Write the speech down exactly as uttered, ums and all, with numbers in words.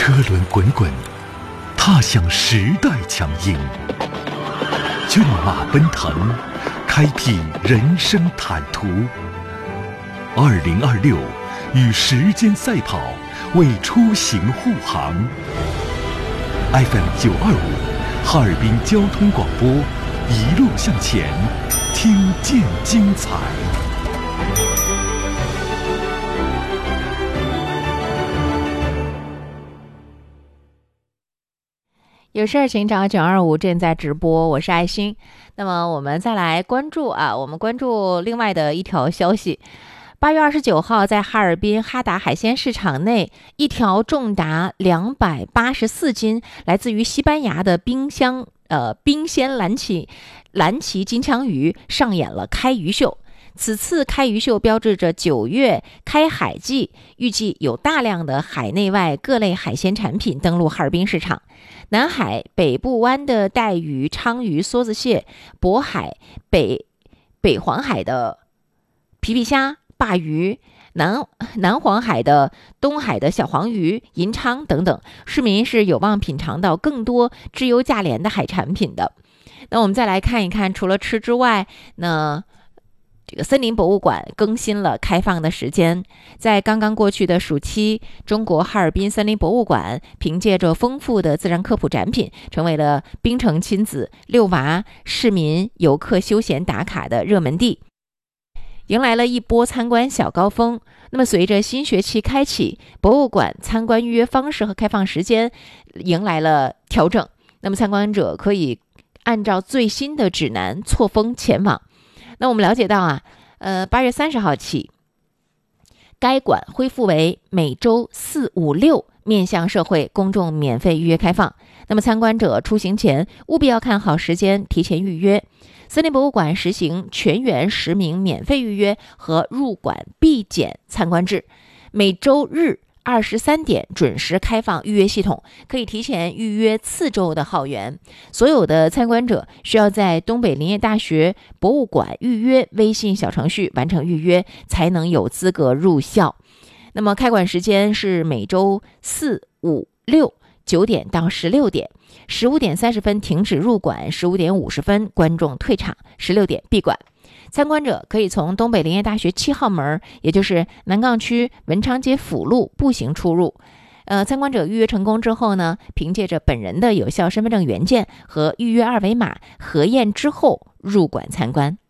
车轮滚滚，踏向时代强音。骏马奔腾，开辟人生坦途。二零二六，与时间赛跑，为出行护航。F M 九二五，哈尔滨交通广播，一路向前，听见精彩。 有事儿请找九二五，正在直播，我是爱心。那么我们再来关注啊，我们关注另外的一条消息。八月二十九号，在哈尔滨哈达海鲜市场内，一条重达两百八十四斤、来自于西班牙的冰箱呃冰鲜蓝鳍蓝鳍金枪鱼上演了开鱼秀。此次开鱼秀标志着九月开海季，预计有大量的海内外各类海鲜产品登陆哈尔滨市场。南海北部湾的带鱼、鲳鱼、梭子蟹，渤海北北黄海的皮皮虾、鲅鱼，南南黄海的东海的小黄鱼、银鲳等等，市民是有望品尝到更多质优价廉的海产品的。那我们再来看一看，除了吃之外，那这个森林博物馆更新了开放的时间。在刚刚过去的暑期，中国哈尔滨森林博物馆凭借着丰富的自然科普展品，成为了冰城亲子、遛娃、市民、游客休闲打卡的热门地，迎来了一波参观小高峰。那么随着新学期开启，博物馆参观预约方式和开放时间迎来了调整。那么参观者可以按照最新的指南错峰前往。那我们了解到啊，呃，八月三十号起，该馆恢复为每周四、五、六面向社会公众免费预约开放。那么参观者出行前务必要看好时间，提前预约。森林博物馆实行全员实名免费预约和入馆必检参观制，每周日二十三点准时开放预约系统，可以提前预约次周的号源。所有的参观者需要在东北林业大学博物馆预约微信小程序完成预约，才能有资格入校。那么开馆时间是每周四、五、六九点到十六点，十五点三十分停止入馆，十五点五十分观众退场，十六点闭馆。参观者可以从东北林业大学七号门，也就是南岗区文昌街辅路步行出入。呃，参观者预约成功之后呢，凭借着本人的有效身份证原件和预约二维码核验之后入馆参观。